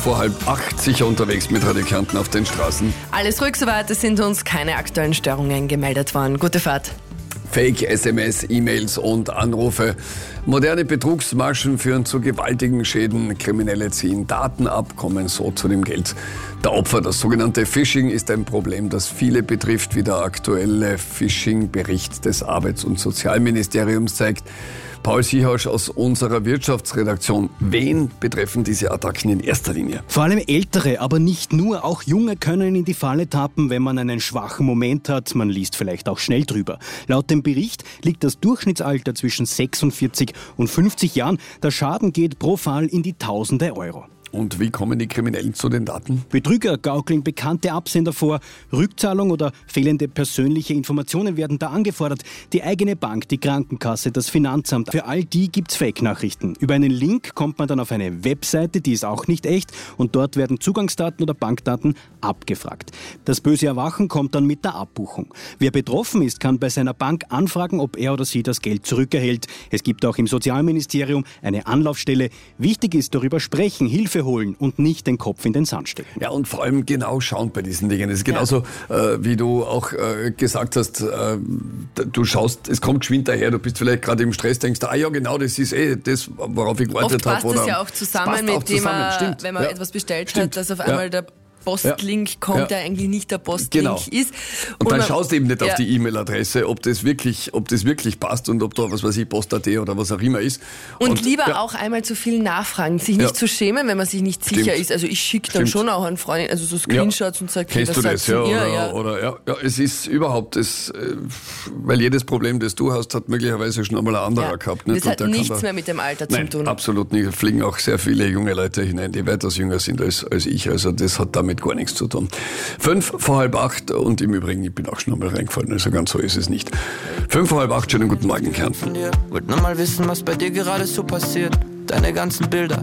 vor 7:30 sicher unterwegs mit Radio Kärnten auf den Straßen. Alles ruhig soweit, es sind uns keine aktuellen Störungen gemeldet worden. Gute Fahrt. Fake-SMS, E-Mails und Anrufe. Moderne Betrugsmaschen führen zu gewaltigen Schäden. Kriminelle ziehen Daten ab, kommen so zu dem Geld der Opfer. Das sogenannte Phishing ist ein Problem, das viele betrifft, wie der aktuelle Phishing-Bericht des Arbeits- und Sozialministeriums zeigt. Paul Siehaus aus unserer Wirtschaftsredaktion. Wen betreffen diese Attacken in erster Linie? Vor allem Ältere, aber nicht nur. Auch Junge können in die Falle tappen, wenn man einen schwachen Moment hat. Man liest vielleicht auch schnell drüber. Laut dem Bericht liegt das Durchschnittsalter zwischen 46 und 50 Jahren. Der Schaden geht pro Fall in die Tausende Euro. Und wie kommen die Kriminellen zu den Daten? Betrüger gaukeln bekannte Absender vor. Rückzahlung oder fehlende persönliche Informationen werden da angefordert. Die eigene Bank, die Krankenkasse, das Finanzamt. Für all die gibt's Fake-Nachrichten. Über einen Link kommt man dann auf eine Webseite, die ist auch nicht echt. Und dort werden Zugangsdaten oder Bankdaten abgefragt. Das böse Erwachen kommt dann mit der Abbuchung. Wer betroffen ist, kann bei seiner Bank anfragen, ob er oder sie das Geld zurückerhält. Es gibt auch im Sozialministerium eine Anlaufstelle. Wichtig ist, darüber sprechen, Hilfe holen und nicht den Kopf in den Sand stecken. Ja, und vor allem genau schauen bei diesen Dingen. Es ist genauso, wie du auch gesagt hast, du schaust, es kommt geschwind daher, du bist vielleicht gerade im Stress, denkst, ja genau, das ist das, worauf ich gewartet habe. Oft passt das ja auch zusammen mit dem, wenn man etwas bestellt hat, dass auf einmal der Postlink kommt, der eigentlich nicht der Postlink ist. Und dann schaust du eben nicht auf die E-Mail-Adresse, ob das wirklich passt und ob da, was weiß ich, Post.at oder was auch immer ist. Und lieber auch einmal zu viel nachfragen, sich nicht zu schämen, wenn man sich nicht sicher ist. Also ich schicke dann schon auch an Freunde, also so Screenshots und sage, kennst du das? Oder es ist überhaupt das, weil jedes Problem, das du hast, hat möglicherweise schon einmal ein anderer gehabt. Nicht? Das hat nichts mehr mit dem Alter zu tun. Absolut nicht. Da fliegen auch sehr viele junge Leute hinein, die weitaus jünger sind als ich. Also das hat damit gar nichts zu tun. 7:55 und im Übrigen, ich bin auch schon einmal reingefallen, also ganz so ist es nicht. 7:55, schönen guten Morgen, Kärnten. Wollt nur mal wissen, was bei dir gerade so passiert. Deine ganzen Bilder,